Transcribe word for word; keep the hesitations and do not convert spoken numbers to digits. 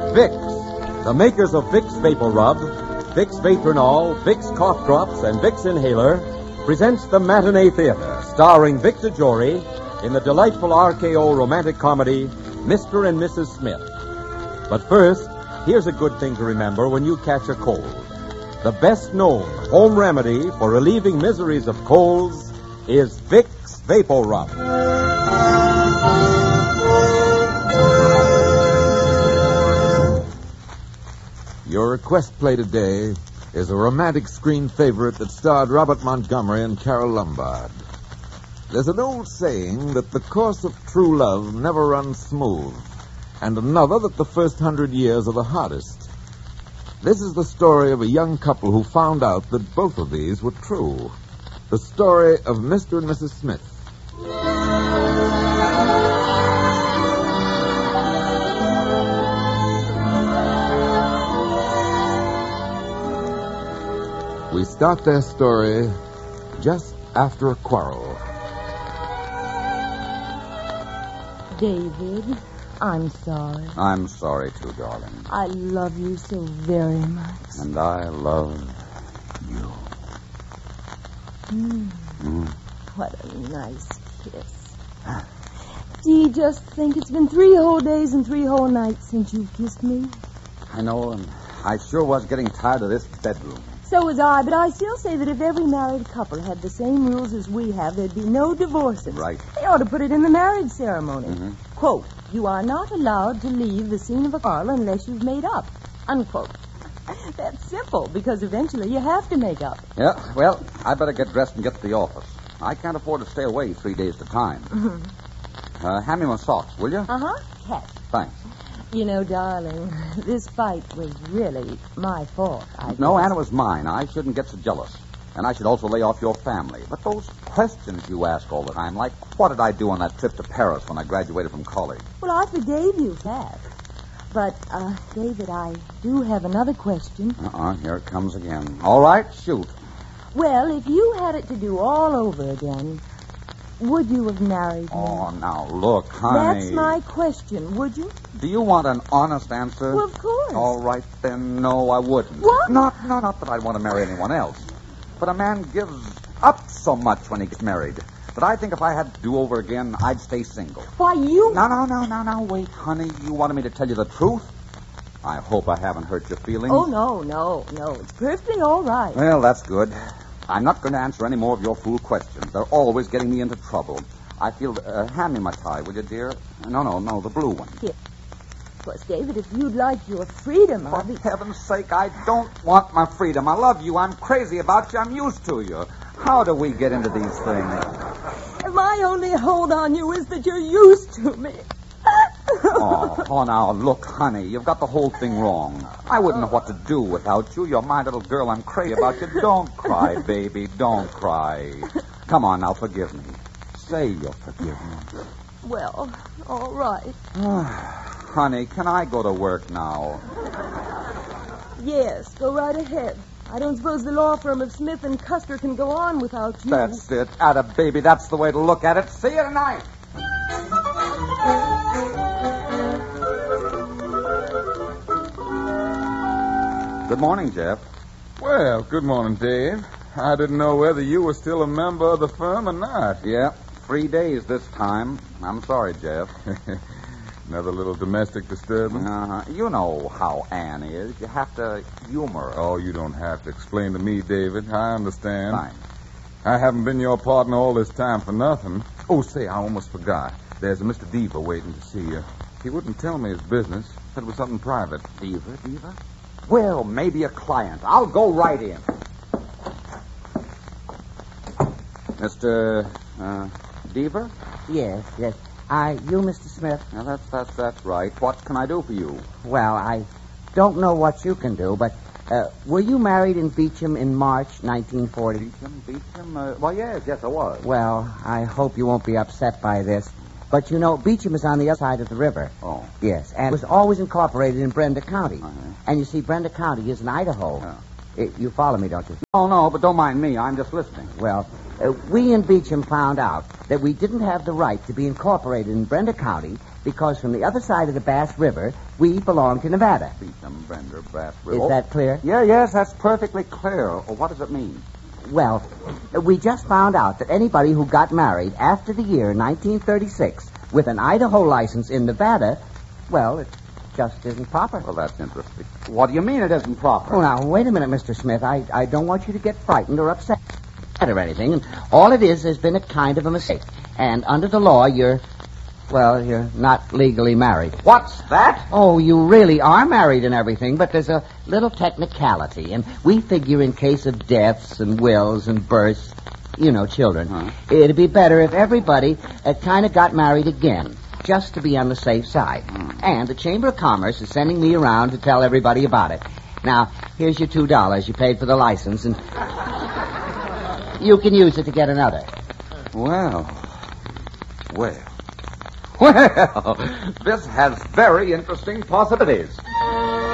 Vicks, the makers of Vicks Vapor Rub, Vicks Vatronol, Vicks Cough Drops, and Vicks Inhaler, presents the Matinee Theater, starring Victor Jory in the delightful R K O romantic comedy, Mister and Missus Smith. But first, here's a good thing to remember when you catch a cold. The best known home remedy for relieving miseries of colds is Vicks Vapor Rub. Your request play today is a romantic screen favorite that starred Robert Montgomery and Carol Lombard. There's an old saying that the course of true love never runs smooth, and another that the first hundred years are the hardest. This is the story of a young couple who found out that both of these were true. The story of Mister and Missus Smith. We start their story just after a quarrel. David, I'm sorry. I'm sorry, too, darling. I love you so very much. And I love you. Mm. Mm. What a nice kiss. Gee, just think it's been three whole days and three whole nights since you've kissed me. I know, and I sure was getting tired of this bedroom. So was I, but I still say that if every married couple had the same rules as we have, there'd be no divorces. Right. They ought to put it in the marriage ceremony. Mm-hmm. Quote, you are not allowed to leave the scene of a quarrel unless you've made up. Unquote. That's simple, because eventually you have to make up. Yeah, well, I better get dressed and get to the office. I can't afford to stay away three days at a time. Mm-hmm. Uh, hand me my socks, will you? Uh-huh. Cash. Thanks. You know, darling, this fight was really my fault, I No, guess. Anna, it was mine. I shouldn't get so jealous. And I should also lay off your family. But those questions you ask all the time, like, what did I do on that trip to Paris when I graduated from college? Well, I forgave you that. But, uh, David, I do have another question. Uh-uh, here it comes again. All right, shoot. Well, if you had it to do all over again, would you have married me? Oh, now, look, honey. That's my question, would you? Do you want an honest answer? Well, of course. All right, then, no, I wouldn't. What? Not, not, not that I'd want to marry anyone else. But a man gives up so much when he gets married that I think if I had to do over again, I'd stay single. Why, you... No, no, no, no, no, wait, honey. You wanted me to tell you the truth? I hope I haven't hurt your feelings. Oh, no, no, no. It's perfectly all right. Well, that's good. I'm not going to answer any more of your fool questions. They're always getting me into trouble. I feel... Uh, hand me my tie, will you, dear? No, no, no, the blue one. Here. Of course, David, if you'd like your freedom, I'll For be... heaven's sake, I don't want my freedom. I love you. I'm crazy about you. I'm used to you. How do we get into these things? My only hold on you is that you're used to me. oh, oh, now, look, honey, you've got the whole thing wrong. I wouldn't know what to do without you. You're my little girl. I'm crazy about you. Don't cry, baby. Don't cry. Come on, now, forgive me. Say you'll forgive me. Well, all right. Honey, can I go to work now? Yes, go right ahead. I don't suppose the law firm of Smith and Custer can go on without you. That's it. Atta baby, that's the way to look at it. See you tonight. Good morning, Jeff. Well, good morning, Dave. I didn't know whether you were still a member of the firm or not. Yeah, three days this time. I'm sorry, Jeff. Another little domestic disturbance? Uh, you know how Anne is. You have to humor her. Oh, you don't have to explain to me, David. I understand. Fine. I haven't been your partner all this time for nothing. Oh, say, I almost forgot. There's a Mister Deaver waiting to see you. He wouldn't tell me his business. Said it was something private. Deaver, Deaver? Well, maybe a client. I'll go right in. Mister Uh, Deaver? Yes, yes. I, you, Mister Smith? Now, that's, that's, that's right. What can I do for you? Well, I don't know what you can do, but uh, were you married in Beecham in March nineteen forty? Beecham, Beecham? Uh, well, yes, yes, I was. Well, I hope you won't be upset by this. But, you know, Beecham is on the other side of the river. Oh. Yes, and it was always incorporated in Brenda County. Uh-huh. And you see, Brenda County is in Idaho. Yeah. It, you follow me, don't you? Oh, no, but don't mind me. I'm just listening. Well, uh, we in Beecham found out that we didn't have the right to be incorporated in Brenda County because from the other side of the Bass River, we belong to Nevada. Beecham, Bender, Bass River. Is that clear? Yeah, yes, that's perfectly clear. Well, what does it mean? Well, we just found out that anybody who got married after the year nineteen thirty-six with an Idaho license in Nevada, well, it just isn't proper. Well, that's interesting. What do you mean it isn't proper? Oh, now, wait a minute, Mister Smith. I, I don't want you to get frightened or upset or anything. And all it is has been a kind of a mistake. And under the law, you're, well, you're not legally married. What's that? Oh, you really are married and everything, but there's a little technicality. And we figure in case of deaths and wills and births, you know, children, huh? It'd be better if everybody uh, kind of got married again, just to be on the safe side. Hmm. And the Chamber of Commerce is sending me around to tell everybody about it. Now, here's your two dollars. You paid for the license, and you can use it to get another. Well, well, well, this has very interesting possibilities.